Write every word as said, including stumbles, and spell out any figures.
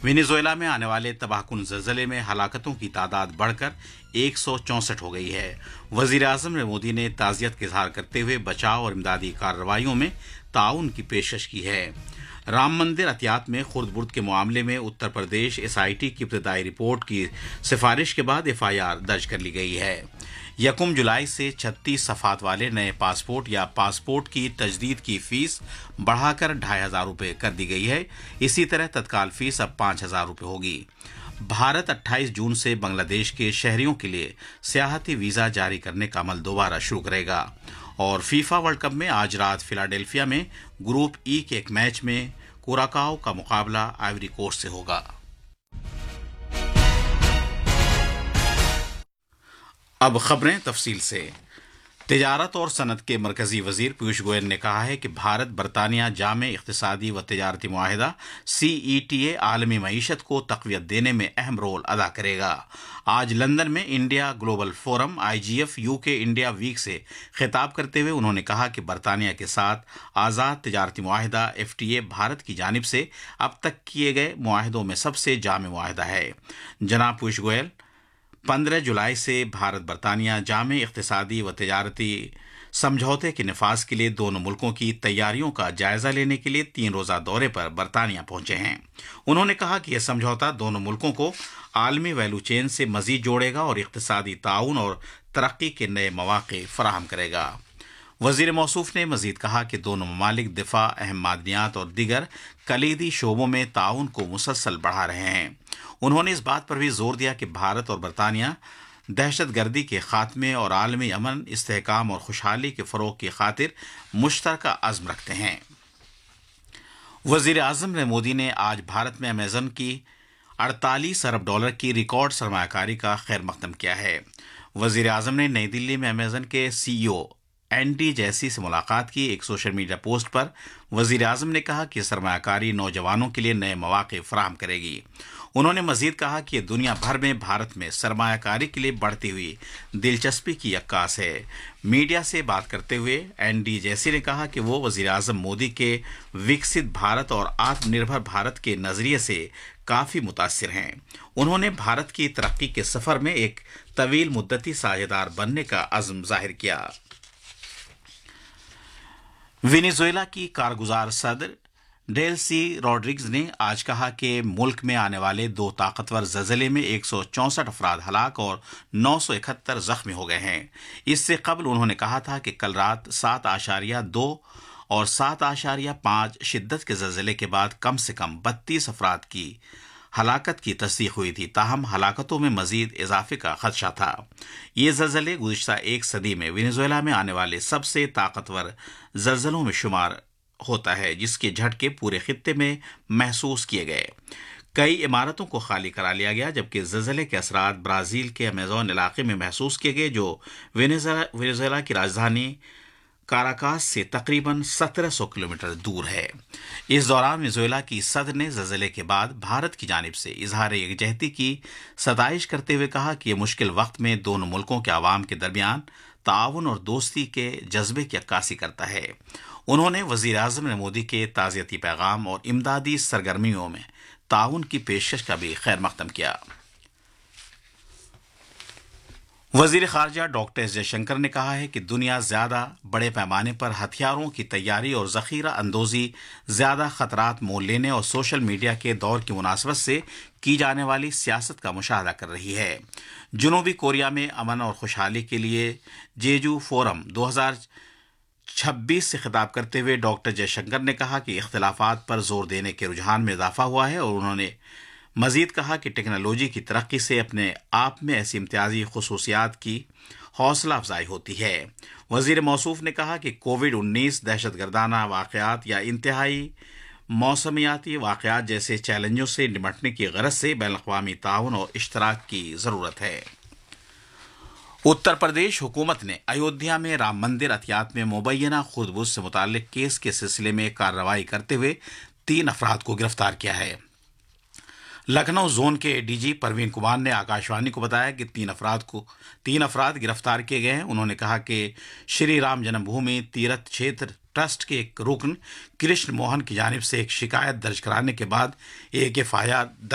Venezuela में आने वाले तबाहकुन ज़लज़ले में हलाकतों की तादाद बढ़कर एक सौ चौंसठ हो गई है। वजीर आजम नरेंद्र मोदी ने ताज़ियत का इजहार करते हुए बचाव और इमदादी कार्रवाइयों में ताउन की पेशकश की है। राम मंदिर अतियात में खुर्द बुर्द के मामले में Uttar Pradesh S I T की इब्तदाई रिपोर्ट की सिफारिश के बाद एफ आई आर दर्ज कर ली गई है। यकम जुलाई से छत्तीस सफात वाले नए पासपोर्ट या पासपोर्ट की तजदीद की फीस बढ़ाकर ढाई हजार रुपये कर दी गई है। इसी तरह तत्काल फीस अब पांच हजार रुपये होगी। भारत अट्ठाईस जून से बांग्लादेश के शहरियों के लिए सियाहती वीजा जारी करने का अमल दोबारा शुरू करेगा। और फीफा वर्ल्ड कप में आज रात फिलाडेल्फिया में ग्रुप ई के एक मैच में कुराकाओ का मुकाबला आइवरी कोस्ट से होगा। अब खबरें तफसील से। तिजारत और सनत के मरकजी वजीर पीयूष गोयल ने कहा है कि भारत बरतानिया जामे इख्तिसादी व तिजारती मुआहिदा सी ई टी ए आलमी मईशत को तक़वियत देने में अहम रोल अदा करेगा। आज लंदन में इंडिया ग्लोबल फोरम आई जी एफ यूके इंडिया वीक से खिताब करते हुए उन्होंने कहा कि बरतानिया के साथ आज़ाद तिजारती मुआहिदा एफ टी ए भारत की जानिब से अब तक किए गए मुआहिदों में सबसे जामे मुआहिदा है। जनाब पीयूष गोयल पंद्रह जुलाई से भारत बरतानिया जामे इख्तिसादी व तिजारती समझौते के नफाज के लिए दोनों मुल्कों की तैयारियों का जायजा लेने के लिए तीन रोजा दौरे पर बरतानिया पहुंचे हैं। उन्होंने कहा कि यह समझौता दोनों मुल्कों को आलमी वैल्यू चेन से मजीद जोड़ेगा और इख्तिसादी ताउन और तरक्की के नए मौके फराहम करेगा। वजीर मौसूफ ने मजीद कहा कि दोनों ममालिक दिफा, अहम मादनियात और दीगर कलीदी शोबों में ताउन को मुसलसल बढ़ा रहे हैं। उन्होंने इस बात पर भी जोर दिया कि भारत और बरतानिया दहशत गर्दी के खात्मे और आलमी अमन, इस्तेहकाम और खुशहाली के फ़रोग की खातिर मुश्तरका अज़्म रखते हैं। वज़ीर आज़म नरेंद्र मोदी ने आज भारत में अमेज़न की अड़तालीस अरब डॉलर की रिकॉर्ड सरमायाकारी का खैर मकदम किया है। वज़ीर आज़म ने नई दिल्ली में अमेज़न के सी ई ओ एंडी जैसी से मुलाकात की। एक सोशल मीडिया पोस्ट पर वज़ीर आज़म ने कहा कि सरमायाकारी नौजवानों के लिए नए मौके फराहम करेगी। उन्होंने मजीद कहा कि दुनिया भर में भारत में सरमायाकारी के लिए बढ़ती हुई दिलचस्पी की अक्कास है। मीडिया से बात करते हुए एंडी जैसी ने कहा कि वो वज़ीर आज़म मोदी के विकसित भारत और आत्मनिर्भर भारत के नज़रिए से काफ़ी मुतासिर हैं। उन्होंने भारत की तरक्की के सफ़र में एक तवील मुद्दती साझेदार बनने का अज़्म जाहिर किया। वेनेजुएला की कारगुजार सदर डेल्सी रॉड्रिग्स ने आज कहा कि मुल्क में आने वाले दो ताकतवर ज़लज़ले में एक सौ चौंसठ अफराद हलाक और नौ सौ इकहत्तर जख्मी हो गए हैं। इससे कबल उन्होंने कहा था कि कल रात सात आशारिया दो और सात आशारिया पाँच शिद्दत के ज़लज़ले के बाद कम से कम बत्तीस अफराद की हलाकत की तस्दीक हुई थी। ताहम हलाकतों में मजीद इजाफे का खदशा था। ये ज़लज़ले गुज़िश्ता एक सदी में वेनेजुएला में आने वाले सबसे ताकतवर ज़लज़लों में शुमार होता है, जिसके झटके पूरे खित्ते में महसूस किए गए। कई इमारतों को खाली करा लिया गया, जबकि ज़लज़ले के असरात ब्राज़ील के अमेज़न इलाके में महसूस किए गए, जो वेनेजुएला की राजधानी काराकास से तकरीबन सत्रह सौ किलोमीटर दूर है। इस दौरान वेनेजुएला की सदर ने ज़लज़ले के बाद भारत की जानिब से इजहार यकजहती की सताइश करते हुए कहा कि यह मुश्किल वक्त में दोनों मुल्कों के अवाम के दरमियान ताउन और दोस्ती के जज्बे की अक्कासी करता है। उन्होंने वज़ीर आज़म नरेंद्र मोदी के ताज़ियती पैगाम और इमदादी सरगर्मियों में ताउन की पेशकश का भी खैर मकदम किया। वज़ीर ख़ारजा डॉक्टर एस जयशंकर ने कहा है कि दुनिया ज़्यादा बड़े पैमाने पर हथियारों की तैयारी और ज़ख़ीरा अंदोज़ी, ज़्यादा ख़तरात मोल लेने और सोशल मीडिया के दौर की मुनासबत से की जाने वाली सियासत का मुशाहदा कर रही है। जनूबी कोरिया में अमन और खुशहाली के लिए जेजू फोरम दो हज़ार छब्बीस से खिताब करते हुए डॉक्टर जयशंकर ने कहा कि इख्तिलाफात पर जोर देने के रुझान में इजाफा हुआ है और उन्होंने मजीद कहा कि टेक्नोलॉजी की तरक्की से अपने आप में ऐसी इम्तियाजी खसूसियात की हौसला अफजाई होती है। वज़ीर मौसूफ ने कहा कि कोविड उन्नीस, दहशत गर्दाना वाक़यात या इंतहाई मौसमियाती वाक़यात जैसे चैलेंजों से निपटने की गरज से बैनुल-अक़वामी ताउन और इश्तराक की ज़रूरत है। उत्तर प्रदेश हुकूमत ने अयोध्या में राम मंदिर अतियात में मुबैना खुर्द-बुर्द से मुताल्लिक केस के सिलसिले में कार्रवाई करते हुए तीन अफराद को गिरफ्तार किया है। लखनऊ जोन के डीजी परवीन कुमार ने आकाशवाणी को बताया कि तीन अफराद को तीन अफराद गिरफ्तार किए गए हैं। उन्होंने कहा कि श्री राम जन्मभूमि तीर्थ क्षेत्र ट्रस्ट के एक रुकन कृष्ण मोहन की जानिब से एक शिकायत दर्ज कराने के बाद एक एफ आई आर